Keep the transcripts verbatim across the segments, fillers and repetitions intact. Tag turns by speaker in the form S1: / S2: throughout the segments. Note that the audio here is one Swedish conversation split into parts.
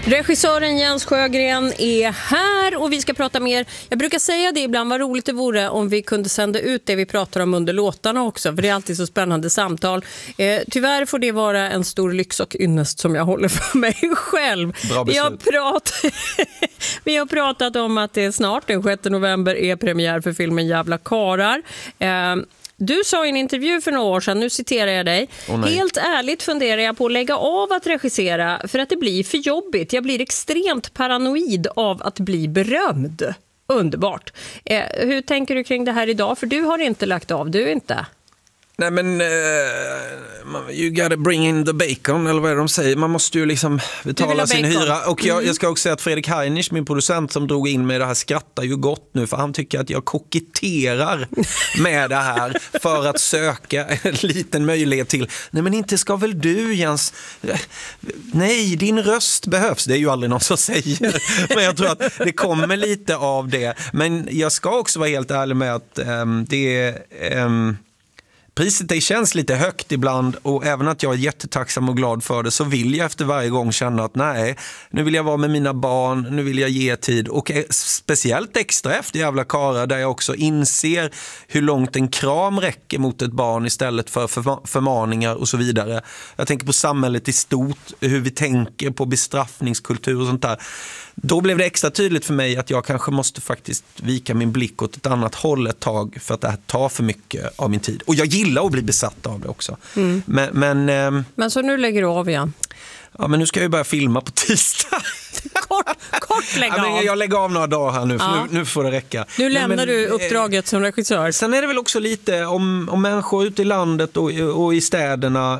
S1: Regissören Jens Sjögren är här och vi ska prata mer. Jag brukar säga det ibland, vad roligt det vore om vi kunde sända ut det vi pratar om under låtarna också, för det är alltid så spännande samtal. Eh, tyvärr får det vara en stor lyx och ynnest som jag håller för mig själv.
S2: Bra beslut.
S1: Vi har, prat... vi har pratat om att det är snart, den sjätte november, är premiär för filmen Jävla karar. Eh, Du sa i en intervju för några år sedan, nu citerar jag dig.
S2: Oh,
S1: helt ärligt funderar jag på att lägga av att regissera för att det blir för jobbigt. Jag blir extremt paranoid av att bli berömd. Underbart. Eh, hur tänker du kring det här idag? För du har inte lagt av, du inte.
S2: Nej men, uh, you gotta bring in the bacon, eller vad är det de säger? Man måste ju liksom betala sin hyra. Och jag, mm. jag ska också säga att Fredrik Heinrich, min producent som drog in med det här, skrattar ju gott nu. För han tycker att jag koketterar med det här för att söka en liten möjlighet till. Nej men inte ska väl du, Jens? Nej, din röst behövs. Det är ju aldrig någon som säger. Men jag tror att det kommer lite av det. Men jag ska också vara helt ärlig med att um, det är... Um, priset det känns lite högt ibland, och även att jag är jättetacksam och glad för det, så vill jag efter varje gång känna att nej, nu vill jag vara med mina barn, nu vill jag ge tid, och speciellt extra efter Jävla karar, där jag också inser hur långt en kram räcker mot ett barn istället för förmaningar och så vidare. Jag tänker på samhället i stort, hur vi tänker på bestraffningskultur och sånt där. Då blev det extra tydligt för mig att jag kanske måste faktiskt vika min blick åt ett annat håll ett tag, för att det här tar för mycket av min tid. Och jag gillar att bli besatt av det också. Mm. Men, men, ähm,
S1: men så nu lägger du av igen?
S2: Ja, men nu ska jag ju börja filma på tisdag.
S1: Kort, kort lägga
S2: ja, men
S1: av.
S2: Jag lägger av några dagar här nu, för ja. nu, nu får det räcka.
S1: Nu lämnar
S2: men,
S1: du uppdraget eh, som regissör.
S2: Sen är det väl också lite om, om människor ute i landet och, och i städerna.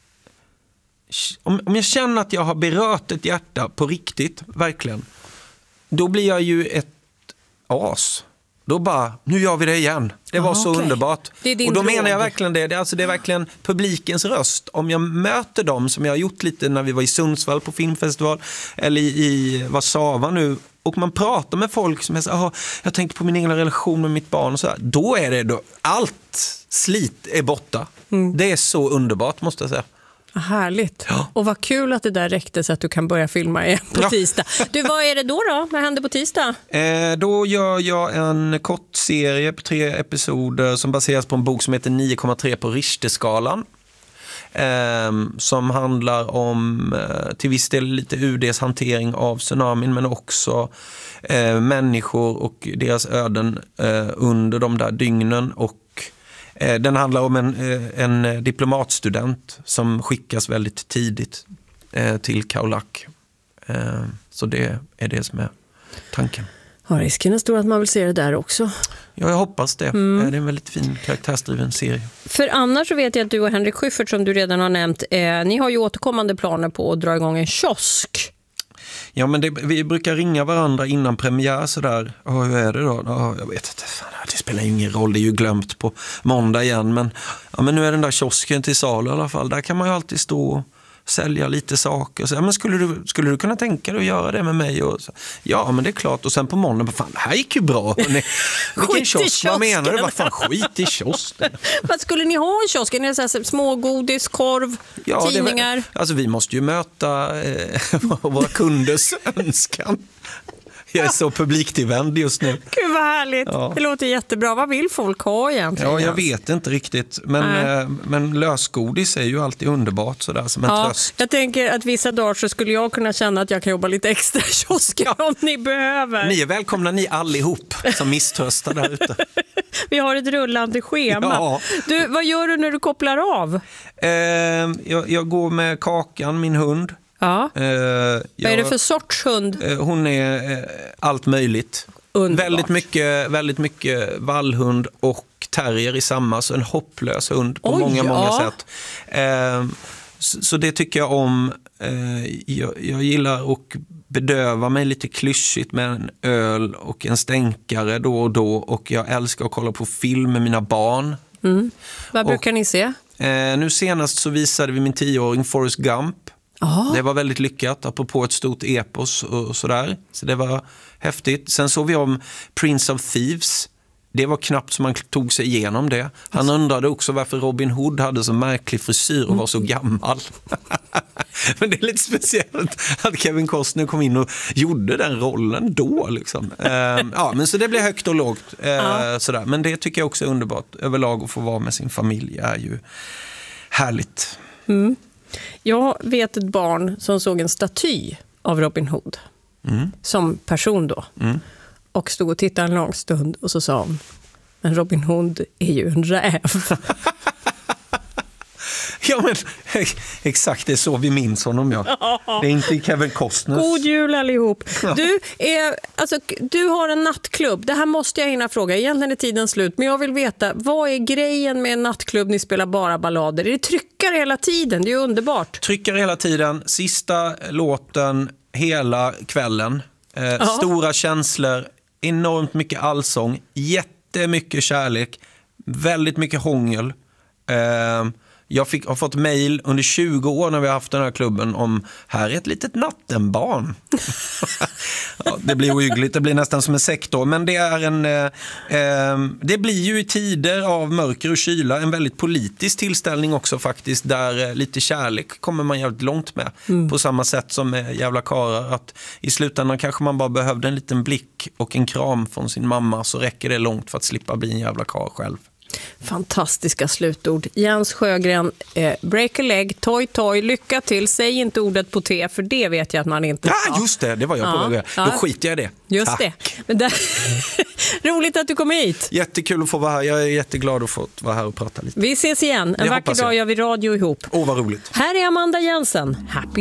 S2: Om, om jag känner att jag har berört ett hjärta på riktigt, verkligen, då blir jag ju ett as. Då bara, nu gör vi det igen. Det var ah, så okay. underbart. Och då drog. menar jag verkligen det. Det är, alltså, det är verkligen publikens röst. Om jag möter dem, som jag har gjort lite när vi var i Sundsvall på filmfestival, eller i, i Warszawa nu, och man pratar med folk som är så här, jag tänkte på min egen relation med mitt barn och så här, då är det då, allt slit är borta. Mm. Det är så underbart, måste jag säga.
S1: Härligt.
S2: Ja.
S1: Och vad kul att det där räckte så att du kan börja filma igen på ja. tisdag. Du, vad är det då då? Vad händer på tisdag?
S2: Eh, då gör jag en kort serie på tre episoder som baseras på en bok som heter nio komma tre på Richterskalan. Eh, som handlar om eh, till viss del lite U D:s hantering av tsunamin, men också eh, människor och deras öden eh, under de där dygnen. Och den handlar om en, en diplomatstudent som skickas väldigt tidigt till Kaolack. Så det är det som är tanken.
S1: Ja, risken är stor att man vill se det där också.
S2: Ja, jag hoppas det. Mm. Det är en väldigt fin karaktärsdriven serie.
S1: För annars så vet jag att du och Henrik Schyffert, som du redan har nämnt, eh, ni har ju återkommande planer på att dra igång en kiosk.
S2: Ja, men det, vi brukar ringa varandra innan premiär sådär. Oh, hur är det då? Oh, jag vet inte. Fan, det spelar ju ingen roll. Det är ju glömt på måndag igen. Men, ja, men nu är den där kiosken till salu i alla fall. Där kan man ju alltid stå och sälja lite saker. Så, ja, men skulle du, skulle du kunna tänka dig att göra det med mig? Och så, ja, men det är klart. Och sen på måndag, fan, det här gick ju bra. Ni, vilken kiosk? Vad menar du? Vad fan, skit i kiosken.
S1: Vad skulle ni ha i kiosken? Är det så här, smågodis, korv, ja, tidningar?
S2: Det, alltså vi måste ju möta eh, våra kunders önskan. Jag är så publiktillvänd just nu.
S1: Gud vad härligt. Ja. Det låter jättebra. Vad vill folk ha egentligen?
S2: Ja, jag vet inte riktigt. Men, äh. men lösgodis är ju alltid underbart sådär, som en
S1: ja,
S2: tröst.
S1: Jag tänker att vissa dagar så skulle jag kunna känna att jag kan jobba lite extra i kiosken ja. om ni behöver.
S2: Ni är välkomna, ni allihop som misströstar där ute.
S1: Vi har ett rullande schema.
S2: Ja.
S1: Du, vad gör du när du kopplar av?
S2: Eh, jag, jag går med Kakan, min hund.
S1: Ja.
S2: Eh, jag,
S1: Vad är det för sorts hund?
S2: Eh, hon är eh, allt möjligt.
S1: Underbart.
S2: Väldigt mycket, väldigt mycket vallhund och terrier i samma, så en hopplös hund på Oj, många, många
S1: ja.
S2: sätt. Eh, så, så det tycker jag om. Eh, jag, jag gillar att bedöva mig lite klyschigt med en öl och en stänkare då och då, och jag älskar att kolla på film med mina barn.
S1: Mm. Vad brukar och, ni se?
S2: Eh, nu senast så visade vi min tioåring Forrest Gump. Aha. Det var väldigt lyckat, apropå ett stort epos och sådär. Så det var häftigt. Sen såg vi om Prince of Thieves det var knappt som man tog sig igenom det. Han undrade också varför Robin Hood hade så märklig frisyr och var så gammal. Men det är lite speciellt att Kevin Costner kom in och gjorde den rollen då. Liksom. Uh, ja, men så det blir högt och lågt. Uh, ja. sådär. Men det tycker jag också är underbart. Överlag att få vara med sin familj är ju härligt.
S1: Mm. Jag vet ett barn som såg en staty av Robin Hood. Mm. Som person då. Mm. Och stod och tittade en lång stund och så sa hon, men Robin Hood är ju en räv.
S2: Ja, men exakt, det är så vi minns honom, ja. Det är inte Kevin Costner.
S1: God jul allihop. Du, är, alltså, du har en nattklubb. Det här måste jag hinna fråga. Egentligen är tiden slut. Men jag vill veta, vad är grejen med en nattklubb? Ni spelar bara ballader. Är det tryckare hela tiden? Det är ju underbart.
S2: Tryckare hela tiden. Sista låten hela kvällen. Eh, stora känslor. Enormt mycket allsång. Jättemycket kärlek. Väldigt mycket hångel. Eh, Jag fick, har fått mejl under tjugo år när vi har haft den här klubben om här är ett litet nattenbarn. Ja, det blir ohyggligt, det blir nästan som en sektor. Men det är en eh, eh, det blir ju i tider av mörker och kyla en väldigt politisk tillställning också faktiskt. Där eh, lite kärlek kommer man jävligt långt med. Mm. På samma sätt som med jävla karar. Att i slutändan kanske man bara behövde en liten blick och en kram från sin mamma. Så räcker det långt för att slippa bli en jävla kar själv.
S1: Fantastiska slutord. Jens Sjögren, eh, break a leg, toy toy, lycka till. Säg inte ordet på T, för det vet jag att man inte
S2: Ja, just det, det var jag på väg.
S1: Ja.
S2: Då skiter jag i det.
S1: Just
S2: Tack.
S1: det. Men där... Roligt att du kom hit.
S2: Jättekul att få vara här. Jag är jätteglad att få vara här och prata lite.
S1: Vi ses igen. En
S2: det
S1: vacker dag gör vi radio ihop.
S2: Åh, vad roligt.
S1: Här är Amanda Jensen. Happy